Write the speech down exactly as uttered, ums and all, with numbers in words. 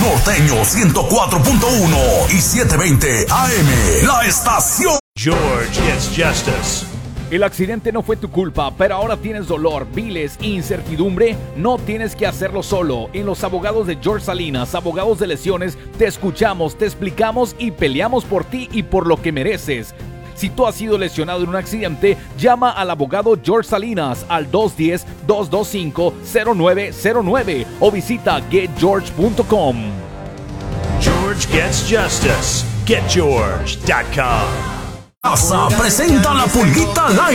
Norteño ciento cuatro punto uno y setecientos veinte A M. La estación. George Gets Justice. El accidente no fue tu culpa, pero ahora tienes dolor, viles e incertidumbre. No tienes que hacerlo solo. En los abogados de George Salinas, abogados de lesiones, te escuchamos, te explicamos y peleamos por ti y por lo que mereces. Si tú has sido lesionado en un accidente, llama al abogado George Salinas al dos uno cero, dos dos cinco, cero nueve cero nueve o visita get george punto com. George Gets Justice. get george punto com. Presenta la Pulguita Live.